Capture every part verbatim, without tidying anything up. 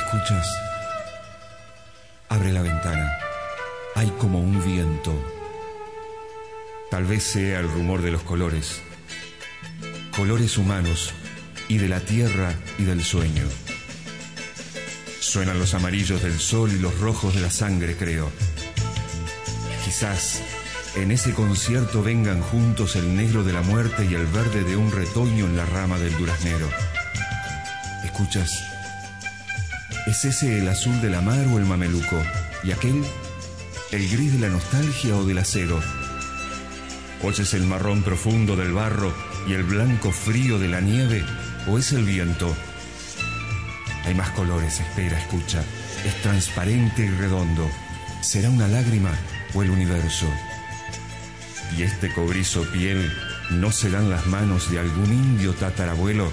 ¿Escuchas? Abre la ventana. Hay como un viento. Tal vez sea el rumor de los colores. Colores humanos y de la tierra y del sueño. Suenan los amarillos del sol y los rojos de la sangre, creo. Quizás en ese concierto vengan juntos el negro de la muerte y el verde de un retoño en la rama del duraznero. ¿Escuchas? ¿Es ese el azul de la mar o el mameluco? ¿Y aquel? ¿El gris de la nostalgia o del acero? ¿Oyes el marrón profundo del barro y el blanco frío de la nieve? ¿O es el viento? Hay más colores, espera, escucha. Es transparente y redondo. ¿Será una lágrima o el universo? ¿Y este cobrizo piel no serán las manos de algún indio tatarabuelo?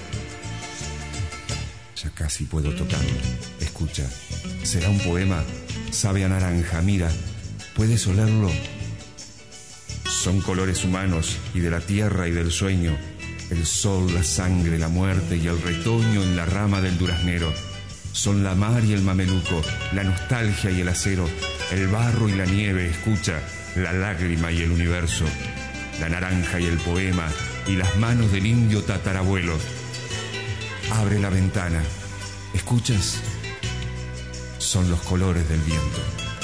Ya casi puedo tocarlo. Escucha, ¿será un poema? Sabe a naranja, mira, ¿puedes olerlo? Son colores humanos y de la tierra y del sueño. El sol, la sangre, la muerte y el retoño en la rama del duraznero. Son la mar y el mameluco, la nostalgia y el acero, el barro y la nieve, escucha, la lágrima y el universo, la naranja y el poema y las manos del indio tatarabuelo. Abre la ventana. ¿Escuchas? Son los colores del viento.